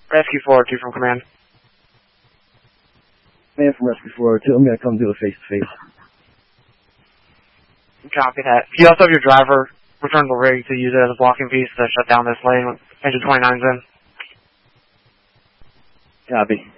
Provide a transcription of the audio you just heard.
Rescue 402 from command. Man from Rescue 402, I'm going to come do a face-to-face. Copy that. You also have your driver return to the rig to use it as a blocking piece to shut down this lane with engine 29's in. Copy.